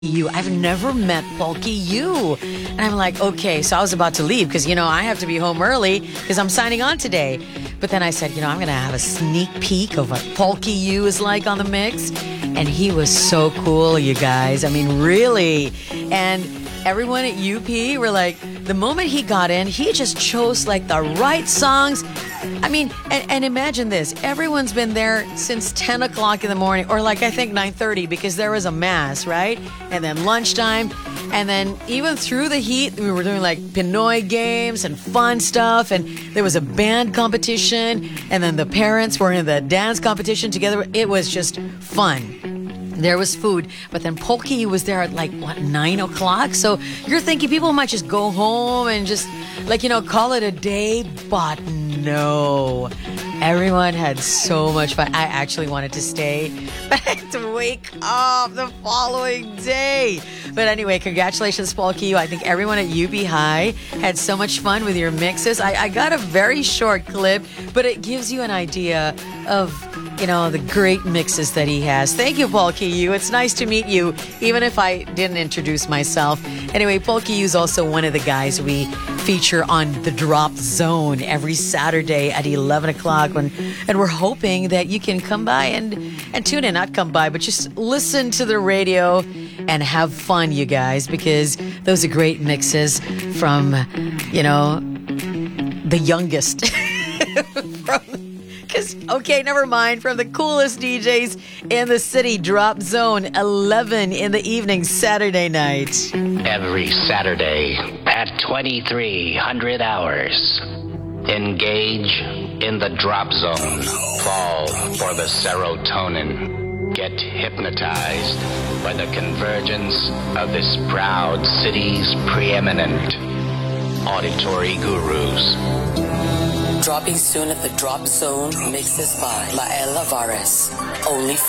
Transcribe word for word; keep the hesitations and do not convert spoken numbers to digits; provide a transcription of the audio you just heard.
You. I've never met Bulky You. And I'm like, okay, so I was about to leave because, you know, I have to be home early because I'm signing on today. But then I said, you know, I'm going to have a sneak peek of what Bulky You is like on the mix. And he was so cool, you guys. I mean, really. And everyone at U P were like, the moment he got in, he just chose like the right songs. I mean, and, and imagine this. Everyone's been there since ten o'clock in the morning, or like I think nine thirty, because there was a mass, right? And then lunchtime. And then even through the heat, we were doing like Pinoy games and fun stuff. And there was a band competition. And then the parents were in the dance competition together. It was just fun. There was food, but then Bulky was there at like, what, nine o'clock? So you're thinking people might just go home and just, like, you know, call it a day, but no. Everyone had so much fun. I actually wanted to stay, but I had to wake up the following day. But anyway, congratulations, Bulky. I think everyone at U B High had so much fun with your mixes. I, I got a very short clip, but it gives you an idea of, you know, the great mixes that he has. Thank you, Bulky You. It's nice to meet you, even if I didn't introduce myself. Anyway, Bulky You is also one of the guys we feature on The Drop Zone every Saturday at eleven o'clock. When, and we're hoping that you can come by and, and tune in. Not come by, but just listen to the radio and have fun, you guys, because those are great mixes from, you know, the youngest. from Because, okay, never mind. From the coolest D Js in the city, Drop Zone, eleven in the evening, Saturday night. Every Saturday at twenty-three hundred hours. Engage in the Drop Zone. Fall for the serotonin. Get hypnotized by the convergence of this proud city's preeminent auditory gurus. Dropping soon at the Drop Zone, mixes by Lael Lavares. Only